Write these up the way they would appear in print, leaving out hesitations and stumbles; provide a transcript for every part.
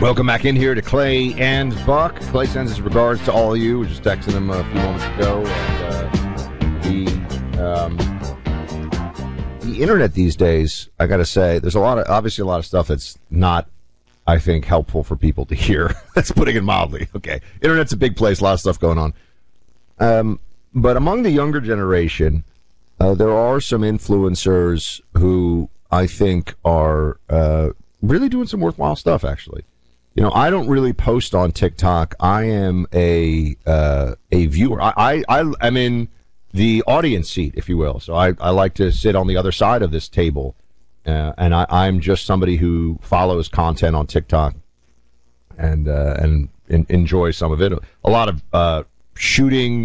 Welcome back in here to Clay and Buck. Clay sends his regards to all of you. We were just texting him a few moments ago. And, the internet these days, I got to say, there's obviously a lot of stuff that's not, I think, helpful for people to hear. That's putting it mildly. Okay. Internet's a big place, a lot of stuff going on. But among the younger generation, there are some influencers who I think are really doing some worthwhile stuff, actually. You know, I don't really post on TikTok. I am a viewer. I'm in the audience seat, if you will. So I like to sit on the other side of this table, and I'm just somebody who follows content on TikTok and enjoy some of it. A lot of shooting,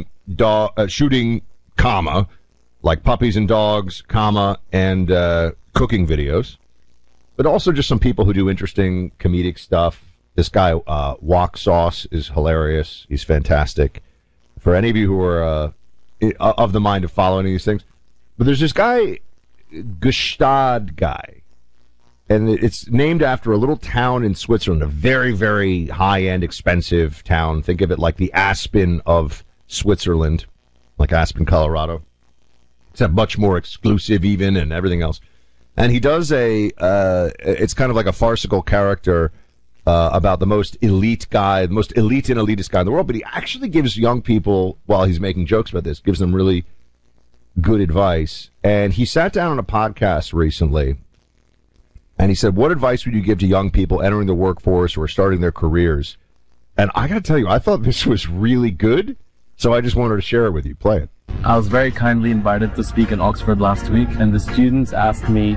comma, like puppies and dogs, comma, and cooking videos. But also just some people who do interesting comedic stuff. This guy, Wok Sauce, is hilarious. He's fantastic. For any of you who are of the mind of following these things. But there's this guy, Gstaad guy. And it's named after a little town in Switzerland, a very, very high-end, expensive town. Think of it like the Aspen of Switzerland, like Aspen, Colorado. Except much more exclusive even and everything else. And he does it's kind of like a farcical character about the most elite guy, the most elite and elitist guy in the world. But he actually gives young people, while he's making jokes about this, gives them really good advice. And he sat down on a podcast recently, and he said, what advice would you give to young people entering the workforce or starting their careers? And I got to tell you, I thought this was really good, so I just wanted to share it with you. Play it. I was very kindly invited to speak in Oxford last week, and the students asked me